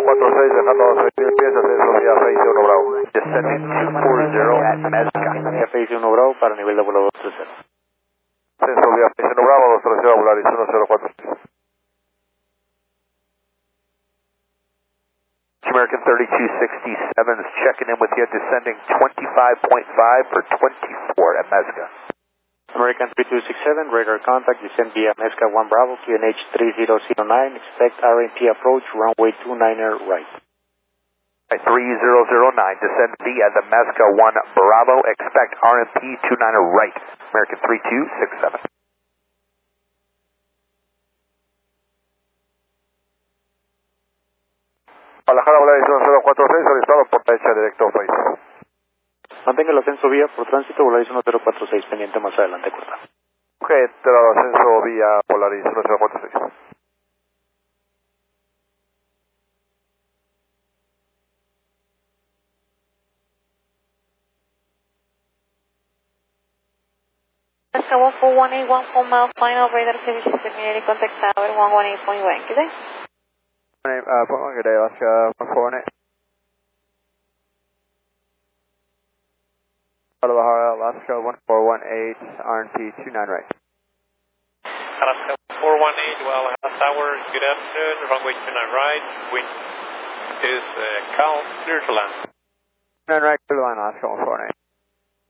1046, dejando 6.000 pies, ascenso vía Face 1 Bravo. Descending 240 at Mezca. Vía Face 1 Bravo para nivel de vuelo 230. Ascenso vía Face 1 Bravo, 230 Volaris 1046. American 3267 is checking in with you, descending 25.5 for 24 at Mezca. American 3267, radar contact, descend via Mezca 1 Bravo, QNH 3009, expect RMP approach, runway 29er right. 3009, descend via the Mezca 1 Bravo, expect RMP 29er right, American 3267. Guadalajara, Volaris 1046, solicitado por derecha directo Face. Mantenga el ascenso vía por tránsito, Volaris 1046, pendiente más adelante, corta. Ok, entrado ascenso vía Volaris 1046. Alaska 1418, 14 mile final, radar services, community contact tower 118.1. Good day. Good day, Alaska 148. Guadalajara, Alaska 1418, RNP 29 right. Alaska 418, Guadalajara Tower, good afternoon, runway 29 right, wind is calm, clear to land. 29 right, clear line, Alaska 148.